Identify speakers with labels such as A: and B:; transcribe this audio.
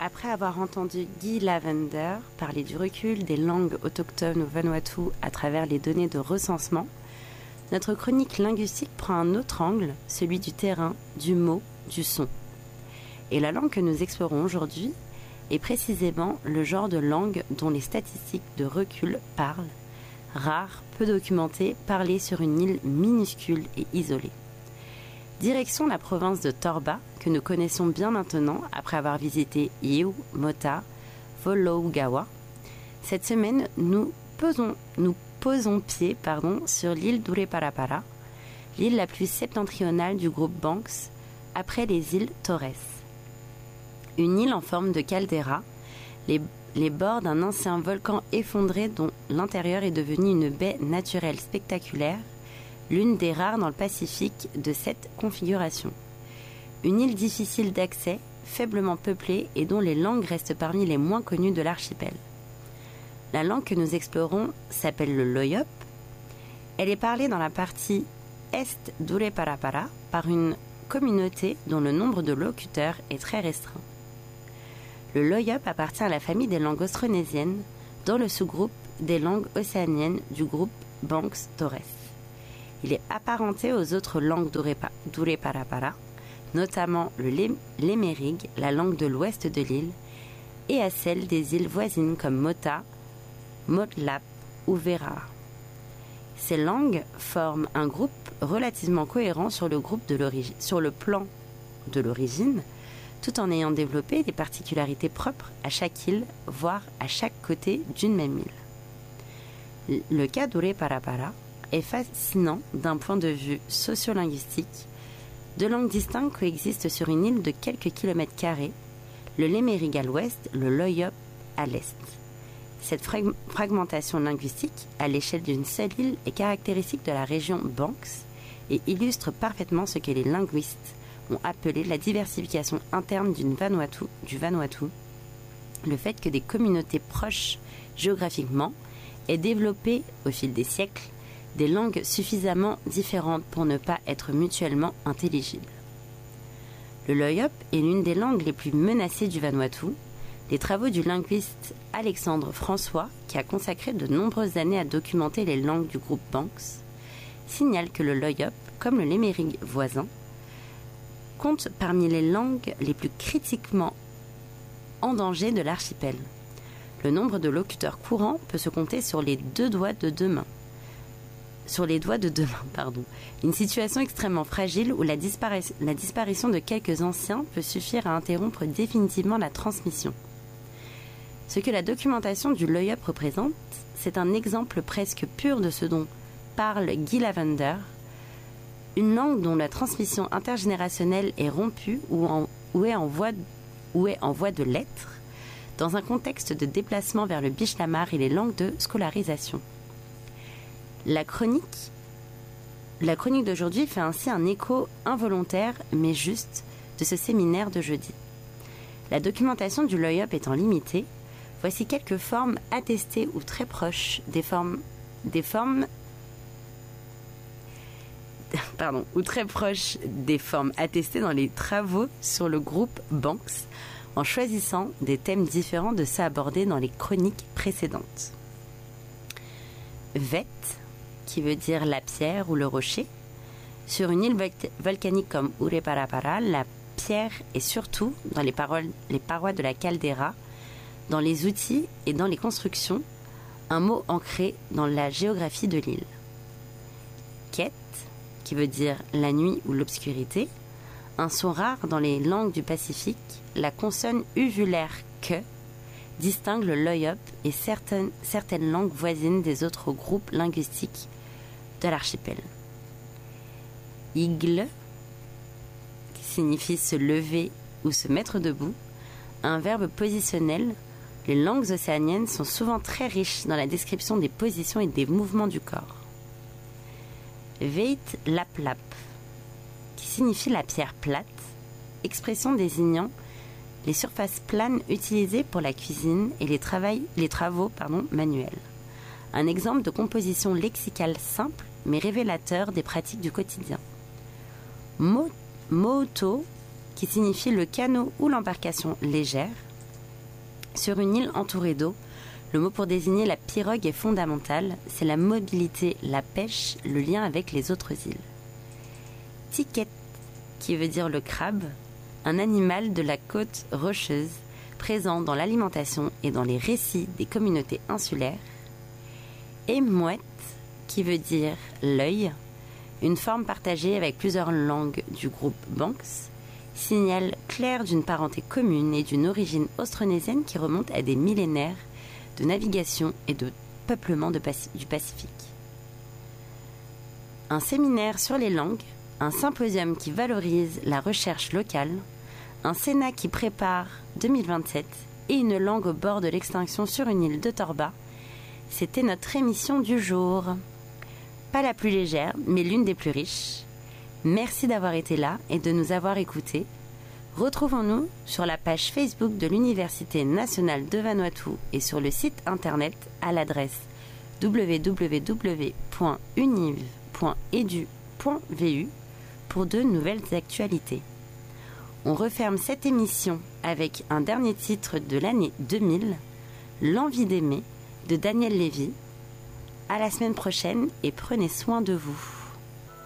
A: Après avoir entendu Guy Lavender parler du recul des langues autochtones au Vanuatu à travers les données de recensement, notre chronique linguistique prend un autre angle, celui du terrain, du mot, du son. Et la langue que nous explorons aujourd'hui est précisément le genre de langue dont les statistiques de recul parlent, rare, peu documentée, parlée sur une île minuscule et isolée. Direction la province de Torba, que nous connaissons bien maintenant après avoir visité Iu, Mota, Volougawa. Cette semaine, nous posons pied sur l'île d'Ureparapara, l'île la plus septentrionale du groupe Banks, après les îles Torres. Une île en forme de caldeira, les bords d'un ancien volcan effondré dont l'intérieur est devenu une baie naturelle spectaculaire, l'une des rares dans le Pacifique de cette configuration. Une île difficile d'accès, faiblement peuplée et dont les langues restent parmi les moins connues de l'archipel. La langue que nous explorons s'appelle le Loyop. Elle est parlée dans la partie est d'Ureparapara par une communauté dont le nombre de locuteurs est très restreint. Le Loyop appartient à la famille des langues austronésiennes, dans le sous-groupe des langues océaniennes du groupe Banks-Torres. Il est apparenté aux autres langues d'Ureparapara, notamment le lémérigue, la langue de l'ouest de l'île, et à celle des îles voisines comme Mota, Motlap ou Vera. Ces langues forment un groupe relativement cohérent sur le plan de l'origine, tout en ayant développé des particularités propres à chaque île, voire à chaque côté d'une même île. Le cas d'Ureparapara est fascinant d'un point de vue sociolinguistique. Deux langues distinctes coexistent sur une île de quelques kilomètres carrés, le lémérigue à l'ouest, le Loyop à l'est. Cette fragmentation linguistique, à l'échelle d'une seule île, est caractéristique de la région Banks et illustre parfaitement ce que les linguistes ont appelé la diversification interne du Vanuatu, le fait que des communautés proches géographiquement aient développé, au fil des siècles, des langues suffisamment différentes pour ne pas être mutuellement intelligibles. Le Loyop est l'une des langues les plus menacées du Vanuatu. Les travaux du linguiste Alexandre François, qui a consacré de nombreuses années à documenter les langues du groupe Banks, signalent que le Loyop, comme le lémérigue voisin, compte parmi les langues les plus critiquement en danger de l'archipel. Le nombre de locuteurs courants peut se compter sur les doigts de deux mains. Une situation extrêmement fragile où la disparition de quelques anciens peut suffire à interrompre définitivement la transmission. Ce que la documentation du Loyop représente, c'est un exemple presque pur de ce dont parle Guy Lavender, une langue dont la transmission intergénérationnelle est rompue ou est en voie de l'être, dans un contexte de déplacement vers le Bishlamar et les langues de scolarisation. La chronique d'aujourd'hui fait ainsi un écho involontaire, mais juste, de ce séminaire de jeudi. La documentation du Loyop étant limitée, voici quelques formes attestées ou très proches des formes attestées dans les travaux sur le groupe Banks, en choisissant des thèmes différents de ceux abordés dans les chroniques précédentes. Vet, qui veut dire la pierre ou le rocher. Sur une île volcanique comme Ureparapara, la pierre est surtout dans les parois de la caldeira, dans les outils et dans les constructions, un mot ancré dans la géographie de l'île. Ket, qui veut dire la nuit ou l'obscurité, un son rare dans les langues du Pacifique, la consonne uvulaire que distingue le Loyop et certaines langues voisines des autres groupes linguistiques de l'archipel. Igle, qui signifie se lever ou se mettre debout, un verbe positionnel. Les langues océaniennes sont souvent très riches dans la description des positions et des mouvements du corps. Veit Laplap, qui signifie la pierre plate, expression désignant les surfaces planes utilisées pour la cuisine et les travaux manuels. Un exemple de composition lexicale simple mais révélateur des pratiques du quotidien. Moto, qui signifie le canot ou l'embarcation légère. Sur une île entourée d'eau, le mot pour désigner la pirogue est fondamental, c'est la mobilité, la pêche, le lien avec les autres îles. Tiquette, qui veut dire le crabe, un animal de la côte rocheuse, présent dans l'alimentation et dans les récits des communautés insulaires. Et mouette, qui veut dire l'œil, une forme partagée avec plusieurs langues du groupe Banks, signal clair d'une parenté commune et d'une origine austronésienne qui remonte à des millénaires de navigation et de peuplement du Pacifique. Un séminaire sur les langues, un symposium qui valorise la recherche locale, un Sénat qui prépare 2027 et une langue au bord de l'extinction sur une île de Torba, c'était notre émission du jour. Pas la plus légère, mais l'une des plus riches. Merci d'avoir été là et de nous avoir écoutés. Retrouvons-nous sur la page Facebook de l'Université nationale de Vanuatu et sur le site internet à l'adresse www.univ.edu.vu pour de nouvelles actualités. On referme cette émission avec un dernier titre de l'année 2000, L'envie d'aimer de Daniel Lévy. À la semaine prochaine et prenez soin de vous.